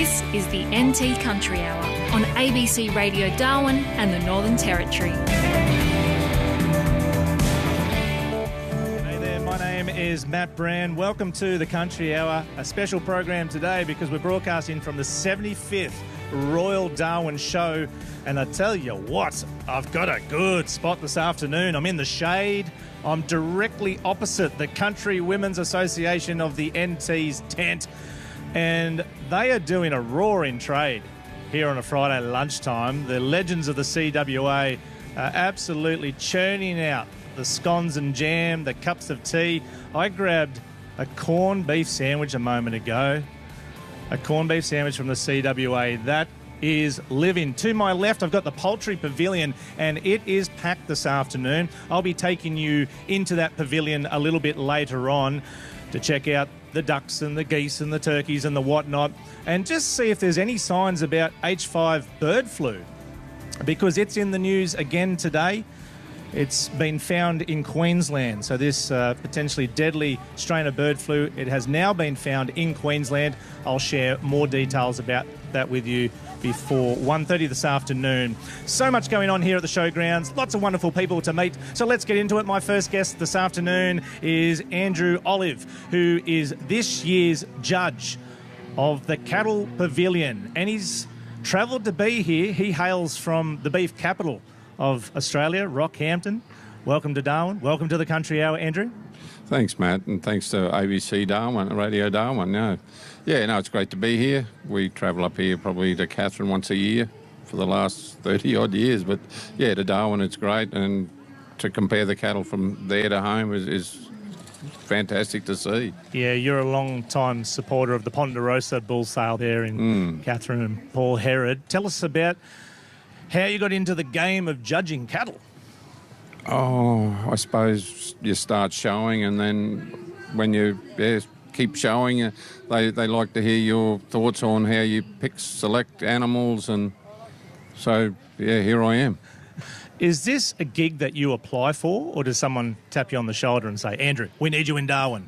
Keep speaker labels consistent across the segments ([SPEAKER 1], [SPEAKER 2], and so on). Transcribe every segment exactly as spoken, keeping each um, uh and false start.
[SPEAKER 1] This is the N T Country Hour on A B C Radio Darwin and the Northern Territory.
[SPEAKER 2] Hey there, my name is Matt Brand. Welcome to the Country Hour, a special program today because we're broadcasting from the seventy-fifth Royal Darwin Show. And I tell you what, I've got a good spot this afternoon. I'm in the shade. I'm directly opposite the Country Women's Association of the N T's tent. And they are doing a roaring trade here on a Friday lunchtime. The legends of the C W A are absolutely churning out the scones and jam, the cups of tea. I grabbed a corned beef sandwich a moment ago. A corned beef sandwich from the C W A. That is living. To my left, I've got the Poultry Pavilion, and it is packed this afternoon. I'll be taking you into that pavilion a little bit later on to check out the ducks and the geese and the turkeys and the whatnot, and just see if there's any signs about H five bird flu, because it's in the news again today. It's been found in Queensland. So this uh, potentially deadly strain of bird flu, it has now been found in Queensland. I'll share more details about that with you before one thirty this afternoon. So much going on here at the showgrounds. Lots of wonderful people to meet. So let's get into it. My first guest this afternoon is Andrew Olive, who is this year's judge of the Cattle Pavilion. And he's travelled to be here. He hails from the beef capital of Australia, Rockhampton. Welcome to Darwin. Welcome to the Country Hour, Andrew.
[SPEAKER 3] Thanks, Matt, and thanks to A B C Darwin, Radio Darwin. No, yeah, no, it's great to be here. We travel up here probably to Katherine once a year for the last thirty odd years, but yeah, to Darwin it's great, and to compare the cattle from there to home is, is fantastic to see.
[SPEAKER 2] Yeah, you're a long-time supporter of the Ponderosa bull sale there in mm. Katherine and Paul Herod. Tell us about how you got into the game of judging cattle.
[SPEAKER 3] Oh, I suppose you start showing, and then when you yeah, keep showing, uh, they, they like to hear your thoughts on how you pick, select animals, and so, yeah, here I am.
[SPEAKER 2] Is this a gig that you apply for, or does someone tap you on the shoulder and say, Andrew, we need you in Darwin?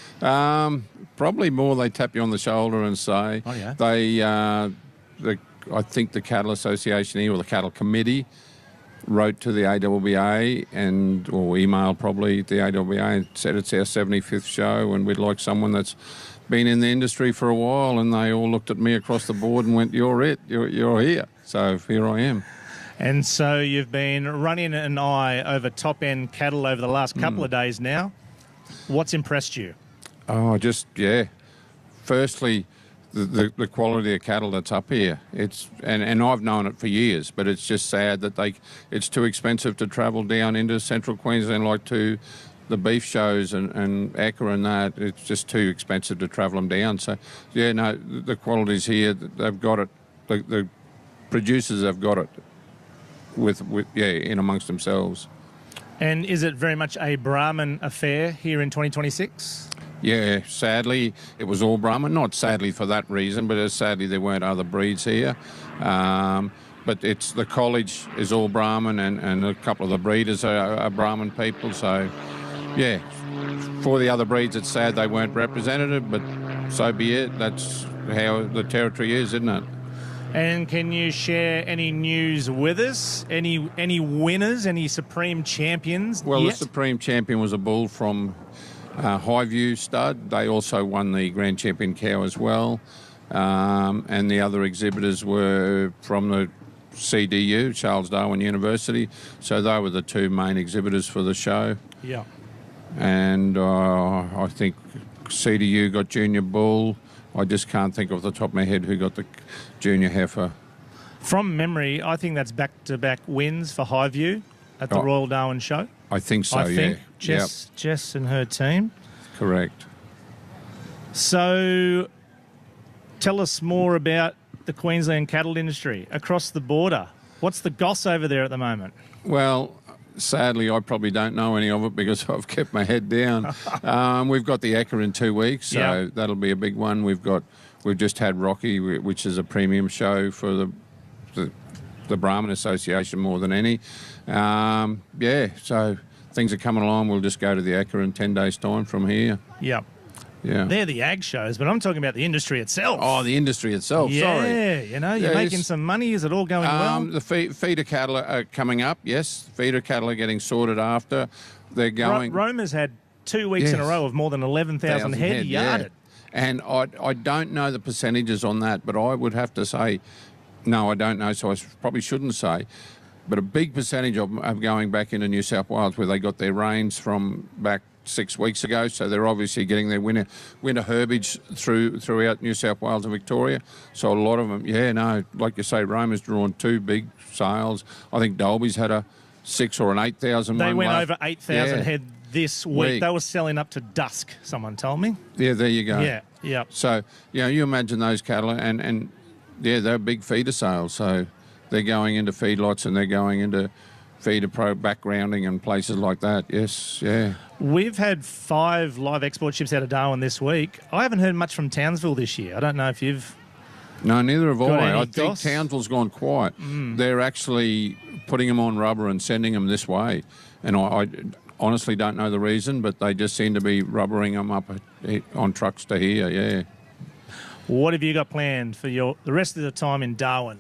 [SPEAKER 3] Um, probably more they tap you on the shoulder and say,
[SPEAKER 2] oh, yeah.
[SPEAKER 3] they, uh, the, I think the Cattle Association here, or the Cattle Committee, wrote to the A W B A and or emailed probably the A W B A and said it's our seventy-fifth show and we'd like someone that's been in the industry for a while, and they all looked at me across the board and went, you're it, you're, you're here. So here I am.
[SPEAKER 2] And so you've been running an eye over top-end cattle over the last couple mm. of days now. What's impressed you?
[SPEAKER 3] Oh, just, yeah. Firstly, The, the, the quality of cattle that's up here, it's and, and I've known it for years, but it's just sad that they it's too expensive to travel down into central Queensland, like to the beef shows and, and Acca and that. It's just too expensive to travel them down. So, yeah, no, the quality's here. They've got it. The, the producers have got it with, with yeah in amongst themselves.
[SPEAKER 2] And is it very much a Brahman affair here in twenty twenty-six?
[SPEAKER 3] Yeah, sadly, it was all Brahman. Not sadly for that reason, but sadly there weren't other breeds here. Um, but it's the college is all Brahman, and, and a couple of the breeders are, are Brahman people. So, yeah, for the other breeds, it's sad they weren't represented, but so be it. That's how the territory is, isn't it?
[SPEAKER 2] And can you share any news with us? Any any winners, any supreme champions?
[SPEAKER 3] Well,
[SPEAKER 2] yet?
[SPEAKER 3] The supreme champion was a bull from Uh, Highview Stud. They also won the Grand Champion cow as well. Um, and the other exhibitors were from the C D U, Charles Darwin University. So they were the two main exhibitors for the show.
[SPEAKER 2] Yeah.
[SPEAKER 3] And uh, I think C D U got Junior Bull. I just can't think off the top of my head who got the Junior Heifer.
[SPEAKER 2] From memory, I think that's back-to-back wins for Highview at the oh. Royal Darwin Show.
[SPEAKER 3] I think so,
[SPEAKER 2] I
[SPEAKER 3] yeah.
[SPEAKER 2] think Jess,
[SPEAKER 3] yep.
[SPEAKER 2] Jess and her team.
[SPEAKER 3] Correct.
[SPEAKER 2] So tell us more about the Queensland cattle industry across the border. What's the goss over there at the moment?
[SPEAKER 3] Well, sadly, I probably don't know any of it because I've kept my head down. um, we've got the Acca in two weeks, so yep. that'll be a big one. We've got, we've just had Rocky, which is a premium show for the the, the Brahman Association more than any. Um, yeah, so things are coming along. We'll just go to the Acca in ten days' time from here.
[SPEAKER 2] Yep.
[SPEAKER 3] Yeah.
[SPEAKER 2] They're the ag shows, but I'm talking about the industry itself.
[SPEAKER 3] Oh, the industry itself.
[SPEAKER 2] yeah,
[SPEAKER 3] Sorry.
[SPEAKER 2] you know, you're
[SPEAKER 3] Yeah,
[SPEAKER 2] making
[SPEAKER 3] it's-
[SPEAKER 2] some money. Is it all going
[SPEAKER 3] Um,
[SPEAKER 2] well?
[SPEAKER 3] the fe- feeder cattle are are coming up. Yes, feeder cattle are getting sorted after. They're
[SPEAKER 2] Ro-
[SPEAKER 3] going.
[SPEAKER 2] Roma's had two weeks in a
[SPEAKER 3] Yes.
[SPEAKER 2] row of more than eleven thousand
[SPEAKER 3] thousand
[SPEAKER 2] head,
[SPEAKER 3] yeah.
[SPEAKER 2] yarded.
[SPEAKER 3] And I, I don't know the percentages on that, but I would have to say, no, I don't know, so I s- probably shouldn't say. But a big percentage of them are going back into New South Wales where they got their rains from back six weeks ago, so they're obviously getting their winter winter herbage through throughout New South Wales and Victoria. So a lot of them, yeah, no, like you say, Roma's drawn two big sales. I think Dolby's had a six or an eight thousand.
[SPEAKER 2] They
[SPEAKER 3] one
[SPEAKER 2] went
[SPEAKER 3] last-
[SPEAKER 2] over eight thousand
[SPEAKER 3] yeah.
[SPEAKER 2] head this week.
[SPEAKER 3] Week.
[SPEAKER 2] They were selling up to dusk, someone told me.
[SPEAKER 3] Yeah, there you go.
[SPEAKER 2] Yeah, yeah.
[SPEAKER 3] So, you know, you imagine those cattle, and, and yeah, they're big feeder sales. So they're going into feedlots and they're going into feeder pro backgrounding and places like that. Yes, yeah.
[SPEAKER 2] We've had five live export ships out of Darwin this week. I haven't heard much from Townsville this year. I don't know if you've...
[SPEAKER 3] No, neither have
[SPEAKER 2] Got
[SPEAKER 3] I.
[SPEAKER 2] any
[SPEAKER 3] I think
[SPEAKER 2] goss?
[SPEAKER 3] Townsville's gone quiet.
[SPEAKER 2] Mm.
[SPEAKER 3] They're actually putting them on rubber and sending them this way. And I, I honestly don't know the reason, but they just seem to be rubbering them up on trucks to here, yeah.
[SPEAKER 2] What have you got planned for your the rest of the time in Darwin?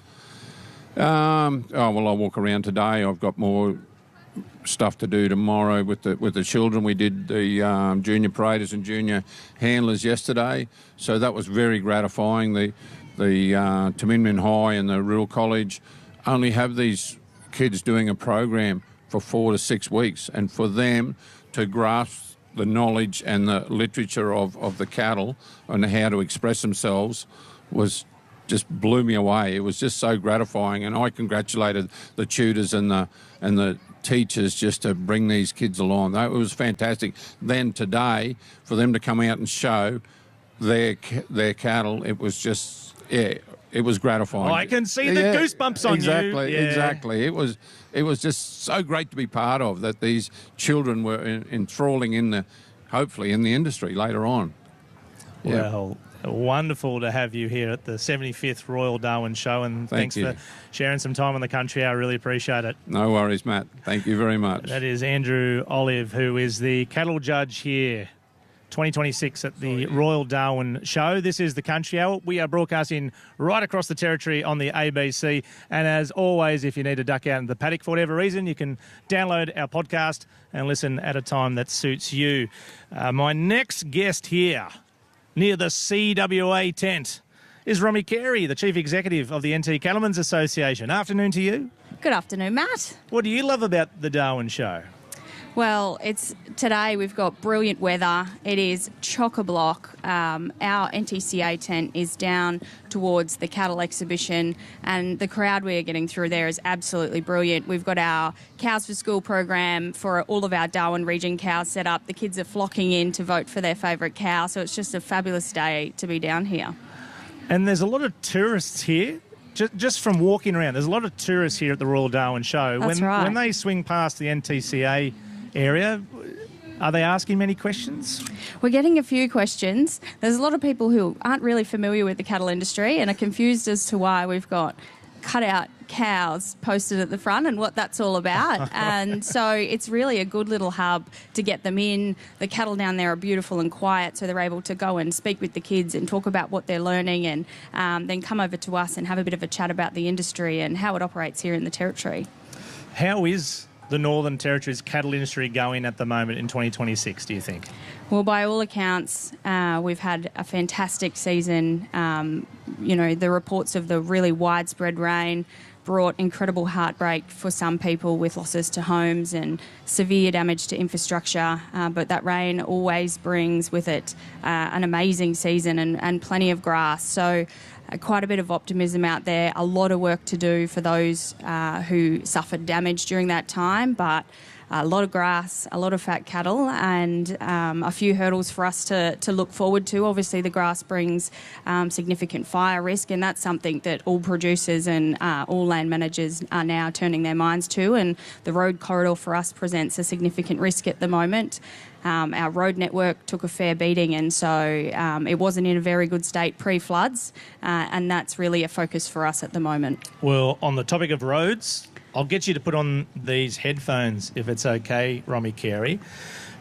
[SPEAKER 3] Um, oh, well, I'll walk around today. I've got more stuff to do tomorrow with the with the children. We did the um, junior paraders and junior handlers yesterday, so that was very gratifying. The the uh, Taminmin High and the Rural College only have these kids doing a program for four to six weeks, and for them to grasp the knowledge and the literature of, of the cattle and how to express themselves was just blew me away. It was just so gratifying, and I congratulated the tutors and the and the teachers just to bring these kids along. That was fantastic. Then today, for them to come out and show their their cattle, it was just yeah, it was gratifying.
[SPEAKER 2] I can see the
[SPEAKER 3] Yeah,
[SPEAKER 2] goosebumps on
[SPEAKER 3] exactly,
[SPEAKER 2] you. Yeah.
[SPEAKER 3] Exactly, it was it was just so great to be part of. That these children were en- enthralling in the hopefully in the industry later on. Yeah.
[SPEAKER 2] Well, wonderful to have you here at the seventy-fifth Royal Darwin Show, and
[SPEAKER 3] Thank
[SPEAKER 2] thanks
[SPEAKER 3] you.
[SPEAKER 2] for sharing some time on the country. I really appreciate it.
[SPEAKER 3] No worries, Matt. Thank you very much.
[SPEAKER 2] That is Andrew Olive, who is the cattle judge here, twenty twenty-six at the Royal Darwin Show. This is the Country Hour. We are broadcasting right across the territory on the A B C. And as always, if you need to duck out in the paddock for whatever reason, you can download our podcast and listen at a time that suits you. Uh, my next guest here, near the C W A tent, is Romy Carey, the Chief Executive of the N T Cattlemen's Association. Afternoon to you.
[SPEAKER 4] Good afternoon, Matt.
[SPEAKER 2] What do you love about the Darwin Show?
[SPEAKER 4] Well, it's today we've got brilliant weather. It is chock-a-block. Um, our N T C A tent is down towards the cattle exhibition, and the crowd we are getting through there is absolutely brilliant. We've got our Cows for School program for all of our Darwin region cows set up. The kids are flocking in to vote for their favourite cow, so it's just a fabulous day to be down here.
[SPEAKER 2] And there's a lot of tourists here. Just, just from walking around, there's a lot of tourists here at the Royal Darwin Show.
[SPEAKER 4] That's
[SPEAKER 2] when,
[SPEAKER 4] right.
[SPEAKER 2] when they swing past the N T C A area, are they asking many questions?
[SPEAKER 4] We're getting a few questions. There's a lot of people who aren't really familiar with the cattle industry and are confused as to why we've got cutout cows posted at the front and what that's all about. And so it's really a good little hub to get them in. The cattle down there are beautiful and quiet, so they're able to go and speak with the kids and talk about what they're learning, and um, then come over to us and have a bit of a chat about the industry and how it operates here in the Territory.
[SPEAKER 2] How is the Northern Territory's cattle industry going at the moment in twenty twenty-six, do you think?
[SPEAKER 4] Well, by all accounts, uh, we've had a fantastic season. Um, you know, the reports of the really widespread rain brought incredible heartbreak for some people with losses to homes and severe damage to infrastructure. Uh, but that rain always brings with it uh, an amazing season and, and plenty of grass. So uh, quite a bit of optimism out there. A lot of work to do for those uh, who suffered damage during that time, but a lot of grass, a lot of fat cattle, and um, a few hurdles for us to, to look forward to. Obviously, the grass brings um, significant fire risk, and that's something that all producers and uh, all land managers are now turning their minds to. And the road corridor for us presents a significant risk at the moment. Um, our road network took a fair beating, and so um, it wasn't in a very good state pre-floods, uh, and that's really a focus for us at the moment.
[SPEAKER 2] Well, on the topic of roads, I'll get you to put on these headphones if it's okay, Romy Carey,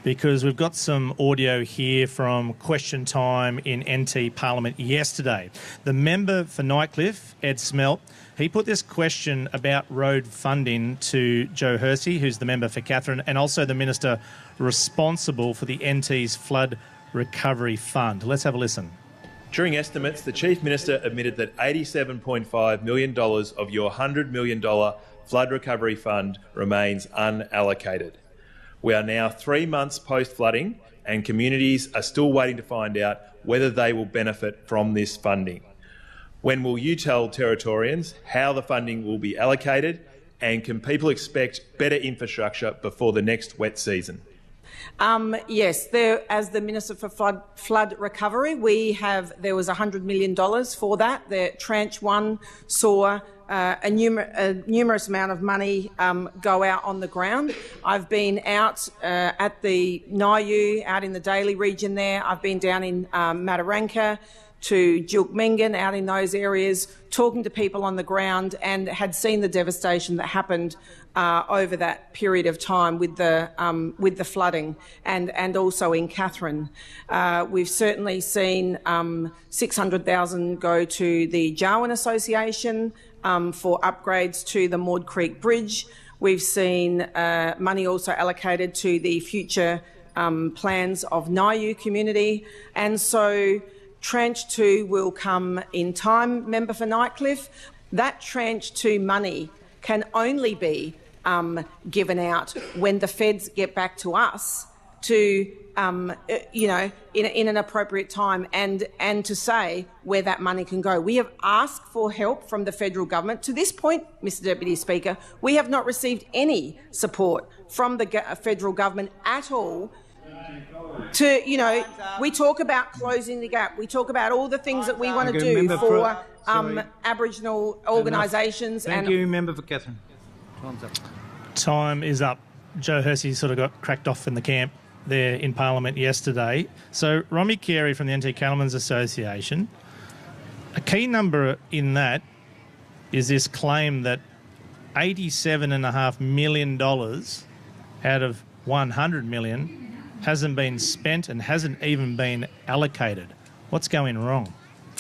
[SPEAKER 2] because we've got some audio here from question time in N T Parliament yesterday. The member for Nightcliff, Ed Smelt, he put this question about road funding to Joe Hersey, who's the member for Katherine, and also the minister responsible for the N T's Flood Recovery Fund. Let's have a listen.
[SPEAKER 5] During estimates, the Chief Minister admitted that eighty-seven point five million dollars of your one hundred million dollars Flood Recovery Fund remains unallocated. We are now three months post-flooding and communities are still waiting to find out whether they will benefit from this funding. When will you tell Territorians how the funding will be allocated, and can people expect better infrastructure before the next wet season?
[SPEAKER 6] Um, yes, there, as the Minister for Flood, Flood Recovery, we have there was one hundred million dollars for that. The tranche one saw uh, a, numer a numerous amount of money um, go out on the ground. I've been out uh, at the Niu, out in the Daly region there. I've been down in um, Mataranka, to Jilkmengan, out in those areas, talking to people on the ground, and had seen the devastation that happened uh, over that period of time with the um, with the flooding, and and also in Katherine. Uh, we've certainly seen um, six hundred thousand go to the Jarwin Association um, for upgrades to the Maud Creek Bridge. We've seen uh, money also allocated to the future um, plans of Niu community, and so Tranche two will come in time, member for Nightcliff. That Tranche two money can only be um, given out when the feds get back to us to, um, you know, in, in an appropriate time, and, and to say where that money can go. We have asked for help from the federal government. To this point, Mister Deputy Speaker, we have not received any support from the federal government at all. To, you know, we talk about closing the gap. We talk about all the things that we want to do for um, Aboriginal organisations.
[SPEAKER 7] Thank
[SPEAKER 6] and
[SPEAKER 7] you, member for Katherine. Time's up.
[SPEAKER 2] Time is up. Joe Hersey sort of got cracked off in the camp there in Parliament yesterday. So Romy Carey from the N T Cattlemen's Association, a key number in that is this claim that eighty-seven point five million dollars out of one hundred million dollars hasn't been spent and hasn't even been allocated. What's going wrong?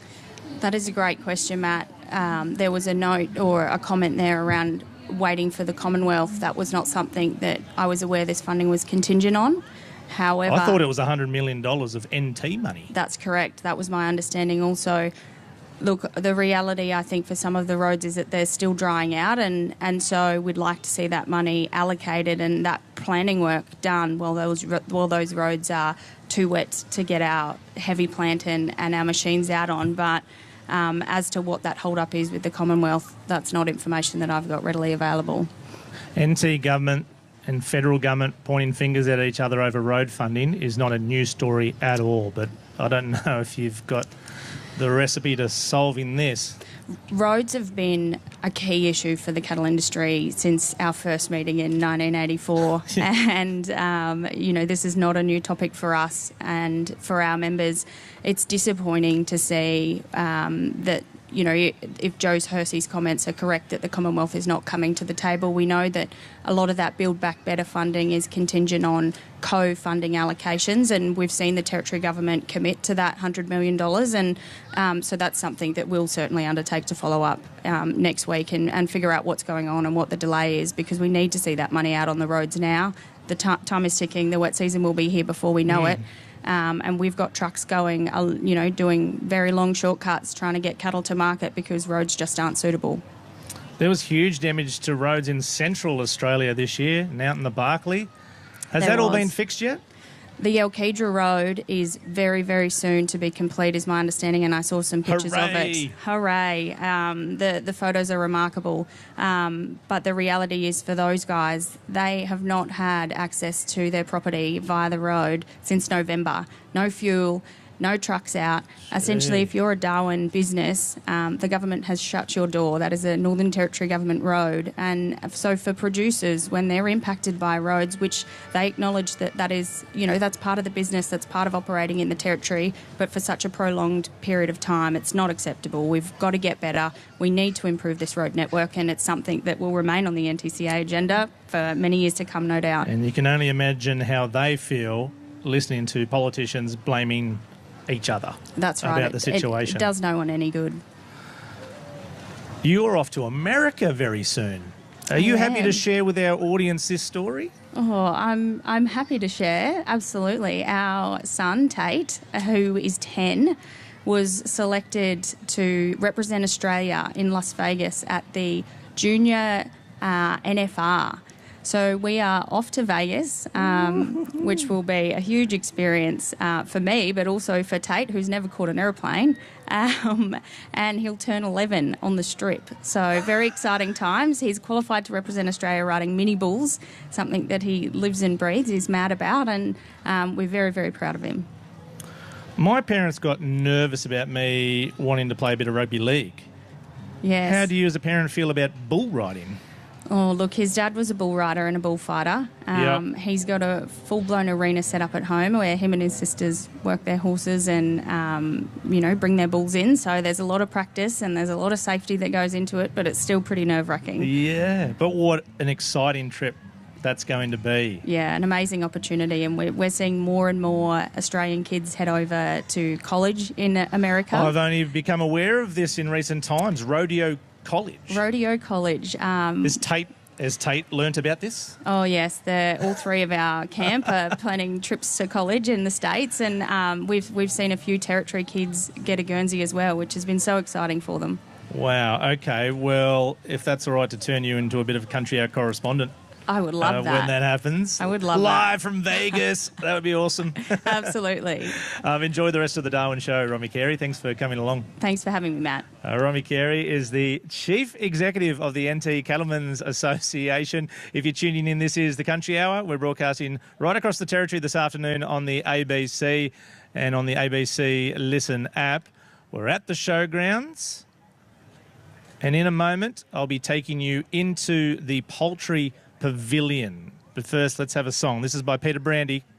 [SPEAKER 4] That is a great question, Matt. Um, there was a note or a comment there around waiting for the Commonwealth. That was not something that I was aware this funding was contingent on. However,
[SPEAKER 2] I thought it was one hundred million dollars of N T money.
[SPEAKER 4] That's correct. That was my understanding also. Look, the reality, I think, for some of the roads is that they're still drying out, and, and so we'd like to see that money allocated and that planning work done while those while those roads are too wet to get our heavy plant and, and our machines out on. But um, as to what that hold-up is with the Commonwealth, that's not information that I've got readily available.
[SPEAKER 2] N T government and federal government pointing fingers at each other over road funding is not a news story at all, but I don't know if you've got the recipe to solving this.
[SPEAKER 4] Roads have been a key issue for the cattle industry since our first meeting in nineteen eighty-four. and, um, you know, this is not a new topic for us and for our members. It's disappointing to see um, that, you know, if Joe Hersey's comments are correct that the Commonwealth is not coming to the table. We know that a lot of that Build Back Better funding is contingent on co-funding allocations, and we've seen the Territory Government commit to that one hundred million dollars, and um, so that's something that we'll certainly undertake to follow up um, next week and, and figure out what's going on and what the delay is, because we need to see that money out on the roads now. The t- time is ticking. The wet season will be here before we know mm. it. Um, and we've got trucks going, uh, you know, doing very long shortcuts trying to get cattle to market because roads just aren't suitable.
[SPEAKER 2] There was huge damage to roads in central Australia this year, and out in the Barkly. Has
[SPEAKER 4] There
[SPEAKER 2] that all
[SPEAKER 4] was.
[SPEAKER 2] been fixed yet?
[SPEAKER 4] The Yalkedra Road is very, very soon to be complete, is my understanding, and I saw some pictures
[SPEAKER 2] Hooray.
[SPEAKER 4] of it. Hooray. Um, the, the photos are remarkable. Um, but the reality is for those guys, they have not had access to their property via the road since November. No fuel. no trucks out. Essentially, if you're a Darwin business, um, the government has shut your door. That is a Northern Territory government road. And so for producers, when they're impacted by roads, which they acknowledge that that is, you know, that's part of the business, that's part of operating in the Territory, but for such a prolonged period of time, it's not acceptable. We've got to get better. We need to improve this road network, and it's something that will remain on the N T C A agenda for many years to come, no doubt.
[SPEAKER 2] And you can only imagine how they feel listening to politicians blaming each other.
[SPEAKER 4] That's right.
[SPEAKER 2] About the situation.
[SPEAKER 4] It, it does no one any good.
[SPEAKER 2] You're off to America very soon. Are you happy to share with our audience this story?
[SPEAKER 4] Oh, I'm I'm happy to share. Absolutely. Our son Tate, who is ten, was selected to represent Australia in Las Vegas at the Junior uh, N F R. So we are off to Vegas, um, which will be a huge experience uh, for me, but also for Tate, who's never caught an aeroplane. Um, and he'll turn eleven on the Strip. So very exciting times. He's qualified to represent Australia riding mini bulls, something that he lives and breathes, he's mad about, and um, we're very, very proud of him.
[SPEAKER 2] My parents got nervous about me wanting to play a bit of rugby league.
[SPEAKER 4] Yes.
[SPEAKER 2] How do you as a parent feel about bull riding?
[SPEAKER 4] Oh, look, his dad was a bull rider and a bullfighter. Um,
[SPEAKER 2] yep.
[SPEAKER 4] He's got a full-blown arena set up at home where him and his sisters work their horses and, um, you know, bring their bulls in. So there's a lot of practice and there's a lot of safety that goes into it, but it's still pretty nerve-wracking.
[SPEAKER 2] Yeah, but what an exciting trip that's going to be.
[SPEAKER 4] Yeah, an amazing opportunity, and we're, we're seeing more and more Australian kids head over to college in America.
[SPEAKER 2] I've only become aware of this in recent times, Rodeo College.
[SPEAKER 4] Rodeo College. Um,
[SPEAKER 2] Has Tate, has Tate learnt about this?
[SPEAKER 4] Oh, yes. The, all three of our camp are planning trips to college in the States, and um, we've, we've seen a few Territory kids get a Guernsey as well, which has been so exciting for them.
[SPEAKER 2] Wow, okay. Well, if that's all right to turn you into a bit of a country hour correspondent.
[SPEAKER 4] I would love
[SPEAKER 2] uh,
[SPEAKER 4] that.
[SPEAKER 2] When that happens.
[SPEAKER 4] I would love
[SPEAKER 2] Live
[SPEAKER 4] that.
[SPEAKER 2] Live from Vegas. That would be awesome.
[SPEAKER 4] Absolutely.
[SPEAKER 2] um, enjoy the rest of the Darwin show, Romy Carey. Thanks for coming along.
[SPEAKER 4] Thanks for having me, Matt.
[SPEAKER 2] Uh, Romy Carey is the Chief Executive of the N T Cattlemen's Association. If you're tuning in, this is the Country Hour. We're broadcasting right across the Territory this afternoon on the A B C and on the A B C Listen app. We're at the showgrounds. And in a moment, I'll be taking you into the poultry pavilion. But first, let's have a song. This is by Peter Brandy.